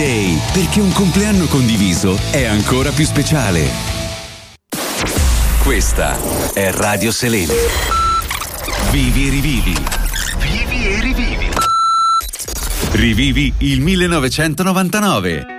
Day, perché un compleanno condiviso è ancora più speciale. Questa è Radio Selene. Vivi e rivivi. Vivi e rivivi. Rivivi il 1999.